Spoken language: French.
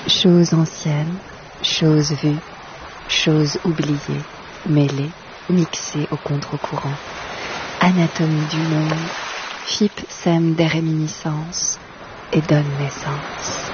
Choses anciennes, choses vues, choses oubliées, mêlées, mixées au contre-courant. Anatomie du monde, FIP sème des réminiscences et donne naissance.